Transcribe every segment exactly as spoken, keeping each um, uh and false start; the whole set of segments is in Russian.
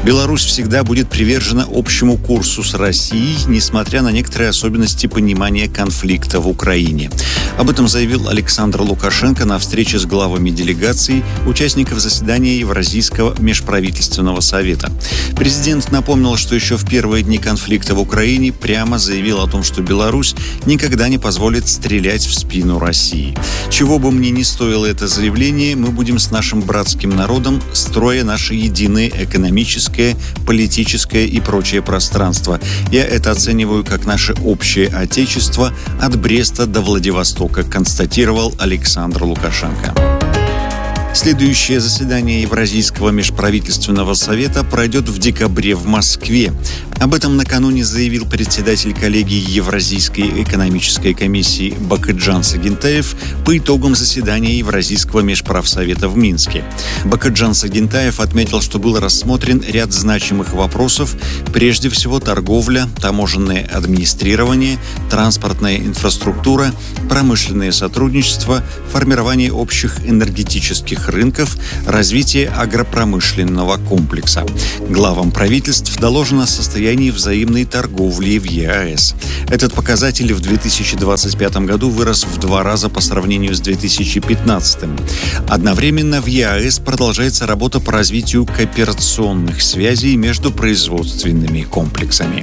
Беларусь всегда будет привержена общему курсу с Россией, несмотря на некоторые особенности понимания конфликта в Украине. Об этом заявил Александр Лукашенко на встрече с главами делегаций, участников заседания Евразийского межправительственного совета. Президент напомнил, что еще в первые дни конфликта в Украине прямо заявил о том, что Беларусь никогда не позволит стрелять в спину России. Чего бы мне ни стоило это заявление, мы будем с нашим братским народом, строя наше единое экономическое, политическое и прочее пространство. Я это оцениваю как наше общее отечество от Бреста до Владивостока, констатировал Александр Лукашенко. Следующее заседание Евразийского межправительственного совета пройдет в декабре в Москве. Об этом накануне заявил председатель коллегии Евразийской экономической комиссии Бакытжан Сагентаев по итогам заседания Евразийского межправсовета в Минске. Бакытжан Сагентаев отметил, что был рассмотрен ряд значимых вопросов, прежде всего торговля, таможенное администрирование, транспортная инфраструктура, промышленное сотрудничество, формирование общих энергетических рынков, развитие агропромышленного комплекса. Главам правительств доложено состояние взаимной торговли в ЕАЭС. Этот показатель в две тысячи двадцать пятом году вырос в два раза по сравнению с две тысячи пятнадцатым. Одновременно в ЕАЭС продолжается работа по развитию кооперационных связей между производственными комплексами.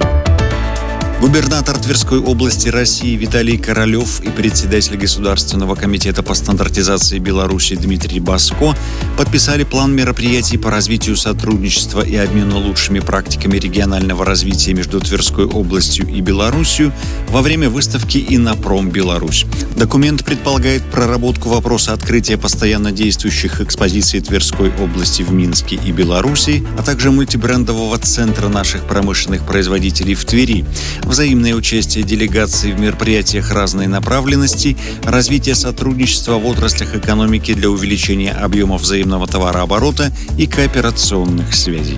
Губернатор Тверской области России Виталий Королев и председатель Государственного комитета по стандартизации Беларуси Дмитрий Баско подписали план мероприятий по развитию сотрудничества и обмену лучшими практиками регионального развития между Тверской областью и Беларусью во время выставки «Иннопром Беларусь». Документ предполагает проработку вопроса открытия постоянно действующих экспозиций Тверской области в Минске и Беларуси, а также мультибрендового центра наших промышленных производителей в Твери, взаимное участие делегаций в мероприятиях разной направленности, развитие сотрудничества в отраслях экономики для увеличения объемов взаимного товарооборота и кооперационных связей.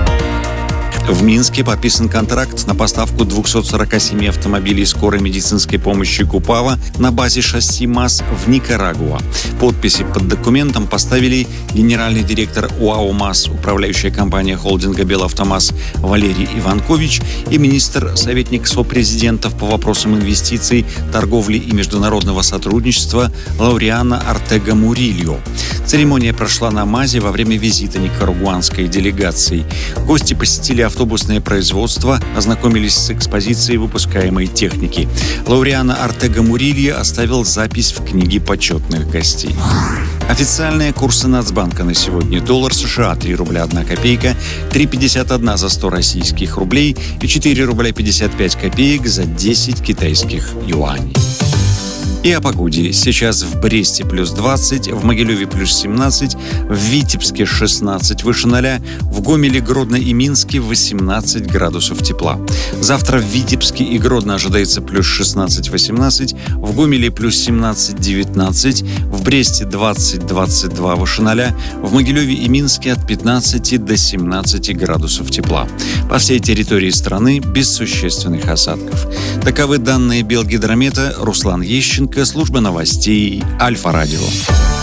В Минске подписан контракт на поставку двухсот сорока семи автомобилей скорой медицинской помощи Купава на базе шасси МАЗ в Никарагуа. Подписи под документом поставили генеральный директор ОАО МАЗ, управляющая компания холдинга «Белавтомаз» Валерий Иванкович и министр, советник сопрезидентов по вопросам инвестиций, торговли и международного сотрудничества Лауриана Артега Мурильо. Церемония прошла на МАЗе во время визита никарагуанской делегации. Гости посетили автобусное производство, ознакомились с экспозицией выпускаемой техники. Лауриана Артега Мурильо оставил запись в книге почетных гостей. Официальные курсы Нацбанка на сегодня: доллар США три рубля одна копейка, три пятьдесят один за сто российских рублей и четыре рубля пятьдесят пять копеек за десять китайских юаней. И о погоде. Сейчас в Бресте плюс двадцать, в Могилеве плюс семнадцать, в Витебске шестнадцать выше ноля, в Гомеле, Гродно и Минске восемнадцать градусов тепла. Завтра в Витебске и Гродно ожидается плюс шестнадцать-восемнадцать, в Гомеле плюс семнадцать-девятнадцать, в Бресте двадцать-двадцать два выше ноля, в Могилеве и Минске от пятнадцати до семнадцати градусов тепла. По всей территории страны без существенных осадков. Таковы данные Белгидромета. Руслан Ещенко, служба новостей Альфа-Радио.